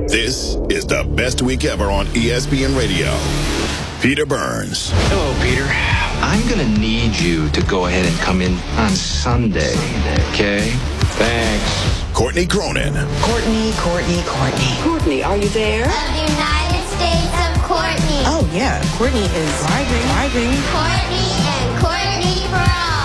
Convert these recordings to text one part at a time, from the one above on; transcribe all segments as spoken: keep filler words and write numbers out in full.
This is the best week ever on E S P N Radio. Peter Burns. Hello, Peter. I'm going to need you to go ahead and come in on Sunday, okay? Thanks. Courtney Cronin. Courtney, Courtney, Courtney. Courtney, are you there? Of the United States of Courtney. Oh, yeah. Courtney is driving, driving. Courtney and Courtney for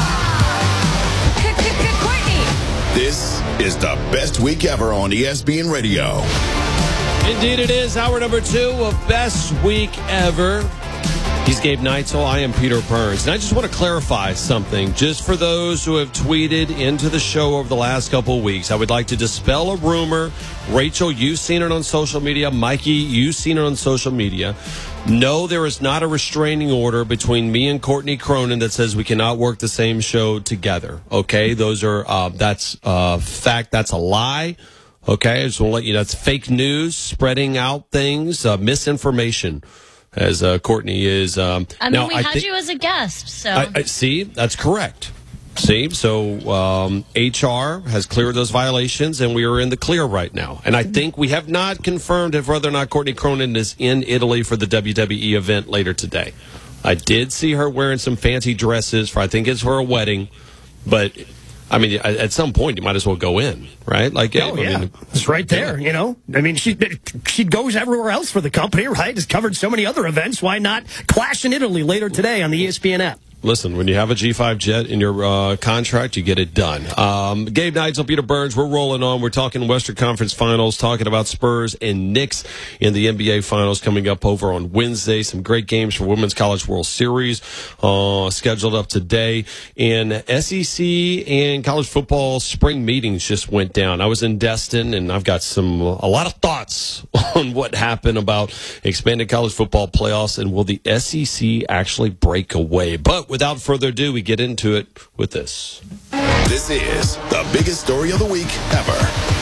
all. Courtney. This is the best week ever on E S P N Radio. Indeed it is. Hour number two of Best Week Ever. He's Gabe Neitzel. I am Peter Burns. And I just want to clarify something. Just for those who have tweeted into the show over the last couple of weeks, I would like to dispel a rumor. Rachel, you've seen it on social media. Mikey, you've seen it on social media. No, there is not a restraining order between me and Courtney Cronin that says we cannot work the same show together. Okay? Those are, uh, that's a fact. That's a lie. Okay, I just want to let you know that's fake news, spreading out things, uh, misinformation, as uh, Courtney is. Um, I mean, now, we I had think, you as a guest, so. I, I, see, that's correct. See, so um, H R has cleared those violations, and we are in the clear right now. And I think we have not confirmed if whether or not Courtney Cronin is in Italy for the W W E event later today. I did see her wearing some fancy dresses for, I think it's for a wedding, but... I mean, at some point, you might as well go in, right? Like, oh, I yeah. mean, it's right there, you know? I mean, she she goes everywhere else for the company, right? Has covered so many other events. Why not clash in Italy later today on the E S P N app? Listen, when you have a G five jet in your uh, contract, you get it done. Um, Gabe Neitzel, Peter Burns, we're rolling on. We're talking Western Conference Finals, talking about Spurs and Knicks in the N B A Finals coming up over on Wednesday. Some great games for Women's College World Series uh, scheduled up today. And S E C and college football spring meetings just went down. I was in Destin, and I've got some a lot of thoughts on what happened about expanded college football playoffs, and will the S E C actually break away? But without further ado, we get into it with this. This is the biggest story of the week ever.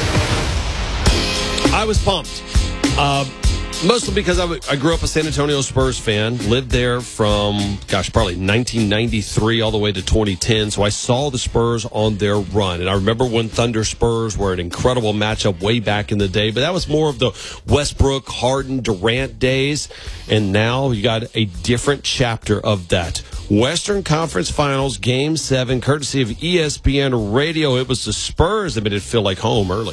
I was pumped. Uh, mostly because I, w- I grew up a San Antonio Spurs fan, lived there from, gosh, probably nineteen ninety-three all the way to twenty ten. So I saw the Spurs on their run. And I remember when Thunder Spurs were an incredible matchup way back in the day. But that was more of the Westbrook, Harden, Durant days. And now you got a different chapter of that. Western Conference Finals, Game seven, courtesy of E S P N Radio. It was the Spurs that made it feel like home early.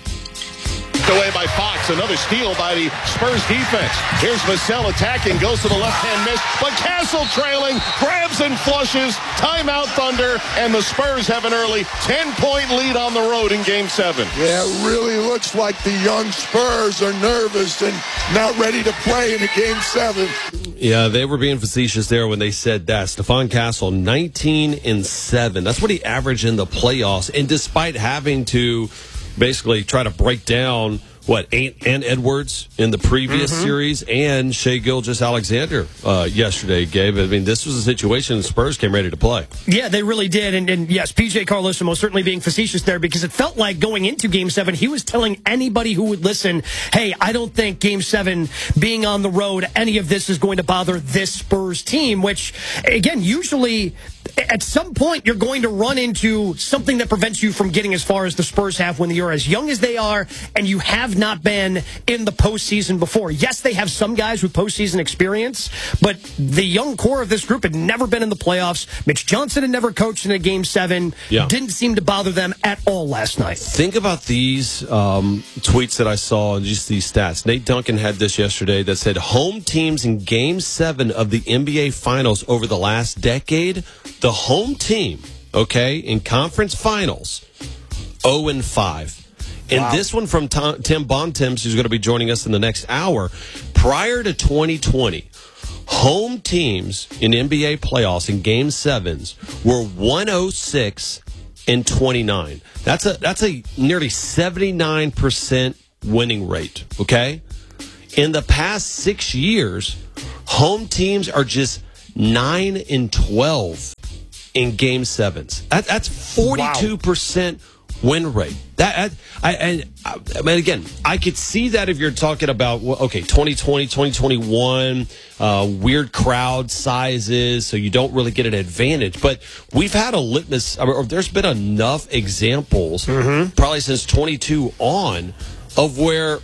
Away by Fox. Another steal by the Spurs defense. Here's Vassell attacking, goes to the left-hand miss, but Castle trailing, grabs and flushes, timeout Thunder, and the Spurs have an early ten-point lead on the road in Game seven. Yeah, it really looks like the young Spurs are nervous and not ready to play in a Game seven. Yeah, they were being facetious there when they said that. Stephon Castle, nineteen and seven. That's what he averaged in the playoffs. And despite having to basically try to break down what Ant, Ant Edwards in the previous mm-hmm. series and Shai Gilgeous-Alexander uh, yesterday, Gabe. I mean, this was a situation the Spurs came ready to play. Yeah, they really did. And, and yes, P J Carlosimo certainly being facetious there because it felt like going into Game seven, he was telling anybody who would listen, hey, I don't think Game seven being on the road, any of this is going to bother this Spurs team, which, again, usually at some point you're going to run into something that prevents you from getting as far as the Spurs have when you're as young as they are and you have not been in the postseason before. Yes, they have some guys with postseason experience, but the young core of this group had never been in the playoffs. Mitch Johnson had never coached in a Game seven. Yeah. Didn't seem to bother them at all last night. Think about these um, tweets that I saw and just these stats. Nate Duncan had this yesterday that said home teams in Game seven of the N B A Finals over the last decade, the home team, okay, in conference finals, oh and five. And wow. This one from Tom, Tim Bontemps, who's going to be joining us in the next hour. Prior to twenty twenty, home teams in N B A playoffs in Game sevens were one oh six and twenty-nine. That's a that's a nearly seventy-nine percent winning rate, okay? In the past six years, home teams are just nine and twelve in Game sevens. That, that's forty-two percent wow. win rate. That I, and I mean, again, I could see that if you're talking about, okay, twenty twenty, twenty twenty-one, uh, weird crowd sizes, so you don't really get an advantage. But we've had a litmus, or there's been enough examples, mm-hmm. probably since twenty-two on, of where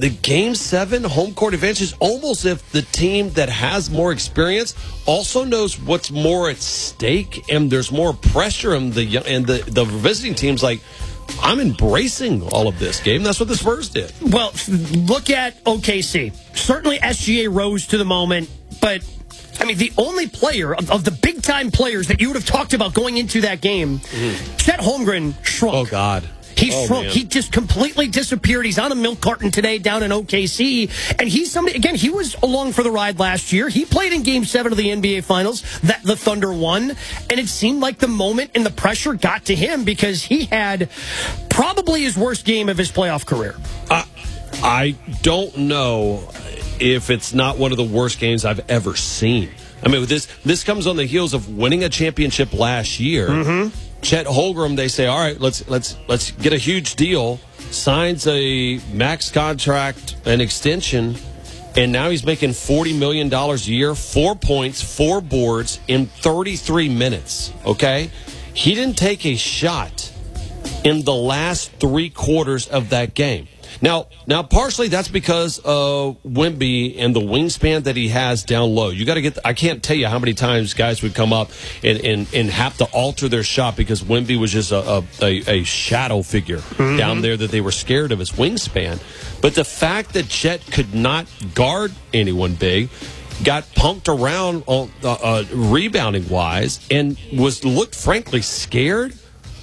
the game seven home court advantage is almost if the team that has more experience also knows what's more at stake, and there's more pressure, and the and the, the visiting team's like, I'm embracing all of this, Gabe. That's what the Spurs did. Well, look at O K C. Certainly S G A rose to the moment, but I mean, the only player of, of the big-time players that you would have talked about going into that game, mm-hmm. Chet Holmgren shrunk. Oh, God. He oh, shrunk. Man. He just completely disappeared. He's on a milk carton today down in O K C. And he's somebody, again, he was along for the ride last year. He played in Game seven of the N B A Finals that the Thunder won. And it seemed like the moment and the pressure got to him because he had probably his worst game of his playoff career. Uh, I don't know if it's not one of the worst games I've ever seen. I mean, this this comes on the heels of winning a championship last year. Mm-hmm. Chet Holmgren, they say, all right, let's let's let's get a huge deal, signs a max contract, an extension, and now he's making forty million dollars a year, four points, four boards in thirty-three minutes, okay? He didn't take a shot in the last three quarters of that game. Now, now, partially that's because of Wemby and the wingspan that he has down low. You got to get. I can't tell you how many times guys would come up and, and, and have to alter their shot because Wemby was just a a, a shadow figure mm-hmm. down there that they were scared of his wingspan. But the fact that Chet could not guard anyone big, got punked around on, uh, uh, rebounding wise, and was looked frankly scared.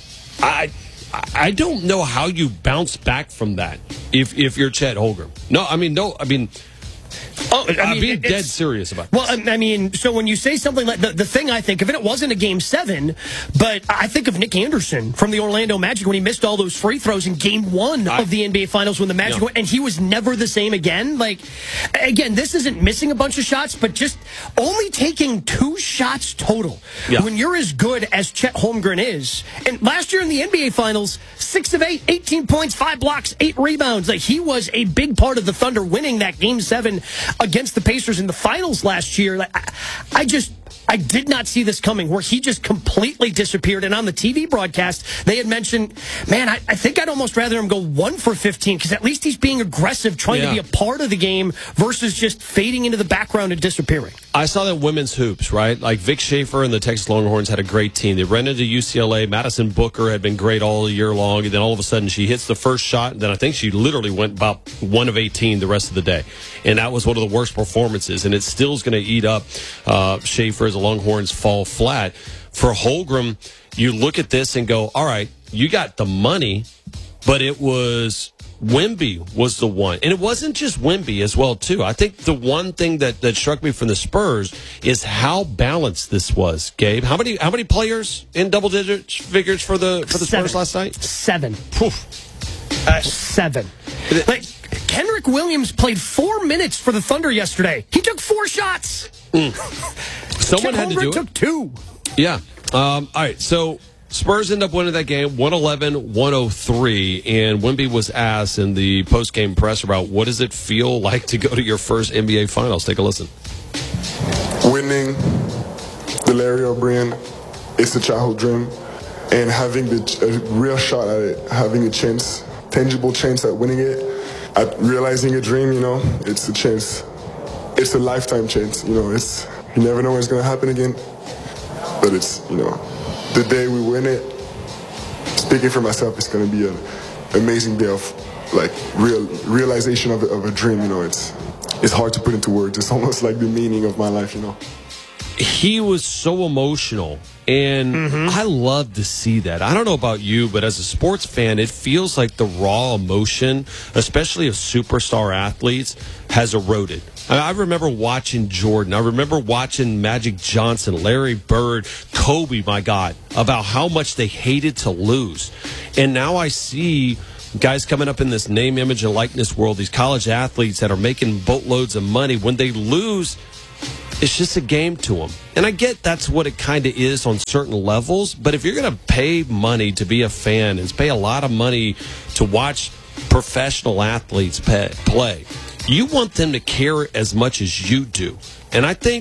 I. I don't know how you bounce back from that if if you're Chet Holmgren. No, I mean, no, I mean, oh, I mean, I'm being dead serious about this. Well, I mean, so when you say something like the, the thing I think of, and it wasn't a game seven, but I think of Nick Anderson from the Orlando Magic when he missed all those free throws in game one I, of the N B A Finals when the Magic yeah. went, and he was never the same again. Like, again, this isn't missing a bunch of shots, but just only taking two shots total. Yeah. When you're as good as Chet Holmgren is, and last year in the N B A Finals, six of eight, eighteen points, five blocks, eight rebounds. Like, he was a big part of the Thunder winning that game seven against the Pacers in the finals last year. Like, I, I just, I did not see this coming, where he just completely disappeared. And on the T V broadcast, they had mentioned, man, I, I think I'd almost rather him go one for fifteen, because at least he's being aggressive, trying yeah. to be a part of the game versus just fading into the background and disappearing. I saw that women's hoops, right? Like Vic Schaefer and the Texas Longhorns had a great team. They ran into U C L A. Madison Booker had been great all year long. And then all of a sudden she hits the first shot. And then I think she literally went about one of eighteen the rest of the day. And that was one of the worst performances. And it still is going to eat up uh, Schaefer as the Longhorns fall flat. For Holmgren, you look at this and go, all right, you got the money, but it was Wemby was the one. And it wasn't just Wemby as well, too. I think the one thing that, that struck me from the Spurs is how balanced this was, Gabe. How many how many players in double digit figures for the for the Seven. Spurs last night? Seven. Uh, seven. Like, Kenrick Williams played four minutes for the Thunder yesterday. He took four shots. Mm. Someone Chet had to do Holmgren it. took two. Yeah. Um, all right. So Spurs end up winning that game one eleven one oh three, and Wemby was asked in the post-game press about what does it feel like to go to your first N B A Finals. Take a listen. Winning the Larry O'Brien is a childhood dream, and having the, a real shot at it, having a chance, tangible chance at winning it, at realizing a dream, you know, it's a chance. It's a lifetime chance, you know. It's you never know when it's going to happen again, but it's, you know, the day we win it, speaking for myself, it's going to be an amazing day of, like, real realization of a, of a dream, you know. It's it's hard to put into words. It's almost like the meaning of my life, you know. He was so emotional, and mm-hmm. I love to see that. I don't know about you, but as a sports fan, it feels like the raw emotion, especially of superstar athletes, has eroded. I remember watching Jordan. I remember watching Magic Johnson, Larry Bird, Kobe, my God, about how much they hated to lose. And now I see guys coming up in this name, image, and likeness world, these college athletes that are making boatloads of money. When they lose, it's just a game to them. And I get that's what it kind of is on certain levels. But if you're going to pay money to be a fan and pay a lot of money to watch professional athletes pay, play, you want them to care as much as you do. And I think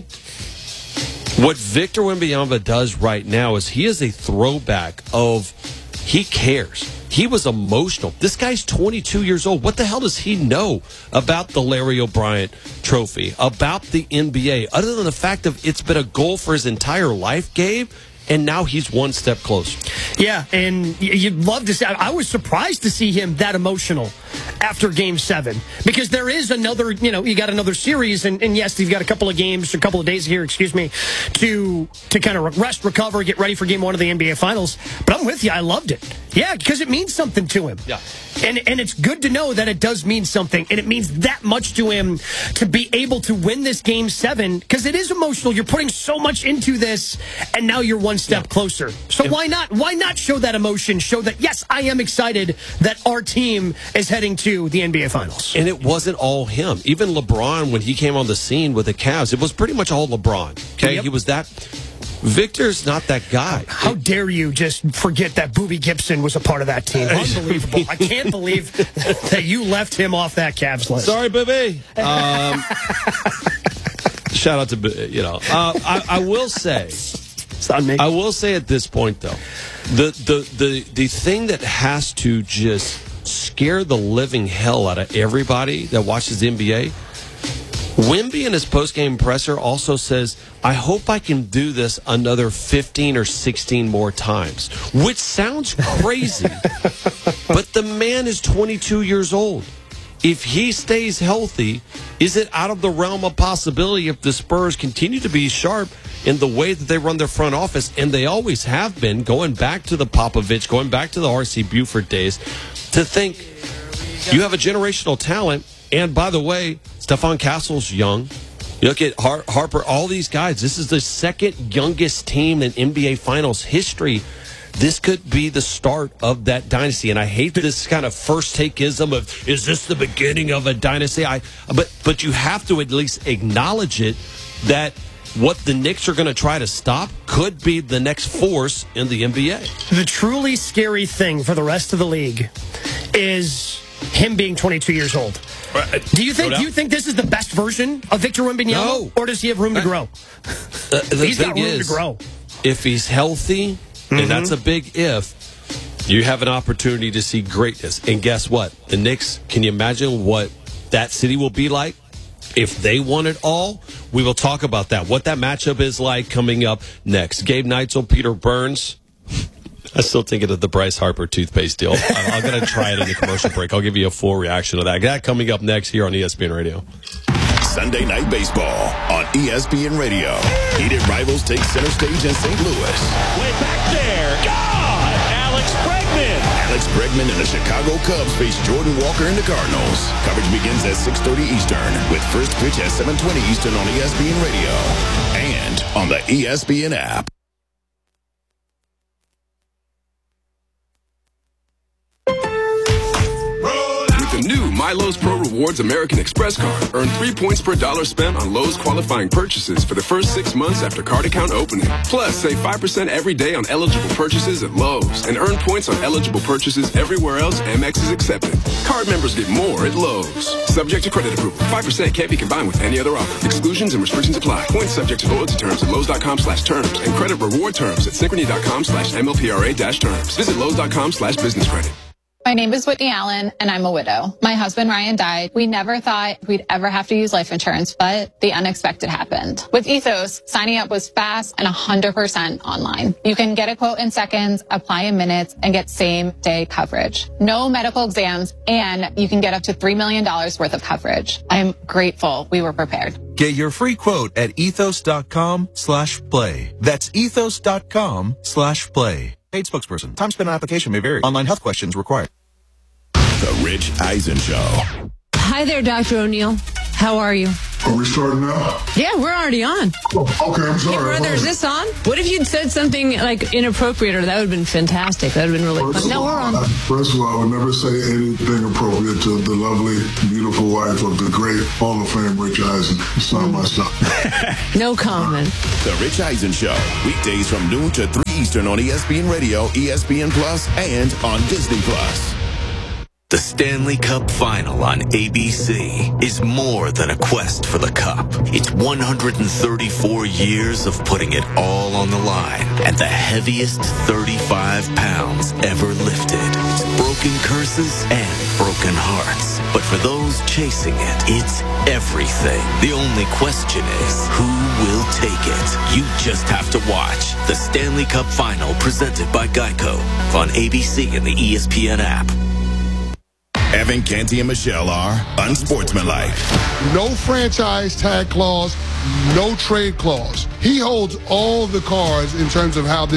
what Victor Wembanyama does right now is he is a throwback of he cares. he was emotional. This guy's twenty-two years old. What the hell does he know about the Larry O'Brien Trophy, about the N B A, other than the fact of it's been a goal for his entire life, Gabe? And now he's one step closer. Yeah, and you'd love to see. I was surprised to see him that emotional after Game Seven, because there is another. You know, you got another series, and, and yes, you've got a couple of games, a couple of days here. Excuse me, to to kind of rest, recover, get ready for Game One of the N B A Finals. But I'm with you. I loved it. Yeah, because it means something to him. Yeah. And and it's good to know that it does mean something, and it means that much to him to be able to win this Game Seven, because it is emotional. You're putting so much into this, and now you're one step yeah. closer. So yeah. why not? Why not show that emotion? Show that yes, I am excited that our team is heading to the N B A Finals. And it wasn't all him. Even LeBron, when he came on the scene with the Cavs, it was pretty much all LeBron. Okay, yep. He was that. Victor's not that guy. How dare you just forget that Boobie Gibson was a part of that team? Unbelievable. I can't believe that you left him off that Cavs list. Sorry, Boobie. Um, shout out to, you know. Uh, I, I will say, I will say at this point, though, the, the, the, the thing that has to just scare the living hell out of everybody that watches the N B A, Wemby in his postgame presser also says, I hope I can do this another fifteen or sixteen more times, which sounds crazy, but the man is twenty-two years old. If he stays healthy, is it out of the realm of possibility if the Spurs continue to be sharp in the way that they run their front office, and they always have been, going back to the Popovich, going back to the R C Buford days, to think you have a generational talent, and by the way, Stephon Castle's young. You look at Har- Harper, all these guys. This is the second youngest team in N B A Finals history. This could be the start of that dynasty. And I hate this kind of first takeism of, is this the beginning of a dynasty? I, but, but you have to at least acknowledge it, that what the Knicks are going to try to stop could be the next force in the N B A. The truly scary thing for the rest of the league is him being twenty-two years old. Do you think? Do you think this is the best version of Victor Wembanyama, no. or does he have room to grow? Uh, he's got room is, to grow. If he's healthy, mm-hmm. and that's a big if, you have an opportunity to see greatness. And guess what? The Knicks. Can you imagine what that city will be like if they won it all? We will talk about that. What that matchup is like coming up next. Gabe Neitzel, Peter Burns. I still thinking of the Bryce Harper toothpaste deal. I'm, I'm going to try it in the commercial break. I'll give you a full reaction to that. That coming up next here on E S P N Radio. Sunday Night Baseball on E S P N Radio. Heated rivals take center stage in Saint Louis. Way back there. God! Alex Bregman. Alex Bregman and the Chicago Cubs face Jordan Walker and the Cardinals. Coverage begins at six thirty Eastern with first pitch at seven twenty Eastern on E S P N Radio and on the E S P N app. The new My Lowe's Pro Rewards American Express card. Earn three points per dollar spent on Lowe's qualifying purchases for the first six months after card account opening. Plus, save five percent every day on eligible purchases at Lowe's and earn points on eligible purchases everywhere else Amex is accepted. Card members get more at Lowe's. Subject to credit approval. five percent can't be combined with any other offer. Exclusions and restrictions apply. Points subject to loyalty terms at Lowe's.com slash terms and credit reward terms at Synchrony.com slash MLPRA dash terms. Visit Lowe's.com slash business credit. My name is Whitney Allen, and I'm a widow. My husband, Ryan, died. We never thought we'd ever have to use life insurance, but the unexpected happened. With Ethos, signing up was fast and one hundred percent online. You can get a quote in seconds, apply in minutes, and get same-day coverage. No medical exams, and you can get up to three million dollars worth of coverage. I'm grateful we were prepared. Get your free quote at ethos.com slash play. That's ethos.com slash play. Paid spokesperson. Time spent on application may vary. Online health questions required. The Rich Eisen Show. Hi there, Doctor O'Neill. How are you? Are we starting now? Yeah, we're already on. Oh, okay, I'm sorry. Hey, brother, is this on? What if you'd said something like inappropriate, or that would have been fantastic? That would have been really fun. No, we're on. I, first of all, I would never say anything appropriate to the lovely, beautiful wife of the great Hall of Fame Rich Eisen. It's not my stuff. No comment. The Rich Eisen Show. Weekdays from noon to three Eastern on E S P N Radio, E S P N Plus, and on Disney Plus. The Stanley Cup Final on A B C is more than a quest for the cup. It's one hundred thirty-four years of putting it all on the line and the heaviest thirty-five pounds ever lifted. It's broken curses and broken hearts. But for those chasing it, it's everything. The only question is, who will take it? You just have to watch the Stanley Cup Final presented by Geico on A B C and the E S P N app. Evan, Canty, and Michelle are unsportsmanlike. No franchise tag clause, no trade clause. He holds all the cards in terms of how this